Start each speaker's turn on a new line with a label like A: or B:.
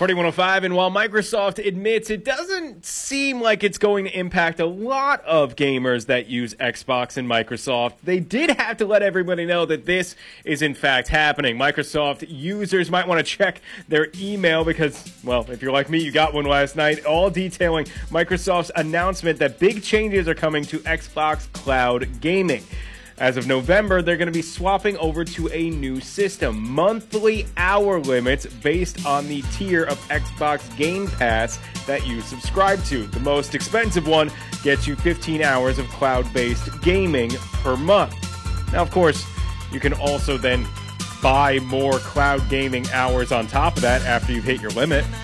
A: Cordy 105, and while Microsoft admits it doesn't seem like it's going to impact a lot of gamers that use Xbox and Microsoft, they did have to let everybody know that this is in fact happening. Microsoft users might want to check their email because, well, if you're like me, you got one last night, all detailing Microsoft's announcement that big changes are coming to Xbox Cloud Gaming. As of November, they're going to be swapping over to a new system. Monthly hour limits based on the tier of Xbox Game Pass that you subscribe to. The most expensive one gets you 15 hours of cloud-based gaming per month. Now, of course, you can also then buy more cloud gaming hours on top of that after you've hit your limit.